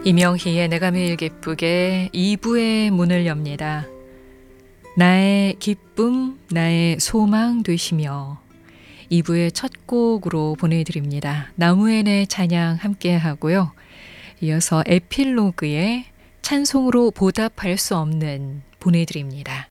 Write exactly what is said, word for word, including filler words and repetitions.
이명희의 내가 매일 기쁘게 이 부의 문을 엽니다. 나의 기쁨, 나의 소망 되시며 이 부의 첫 곡으로 보내드립니다. 나무엔의 찬양 함께 하고요. 이어서 에필로그의 찬송으로 보답할 수 없는 보내드립니다.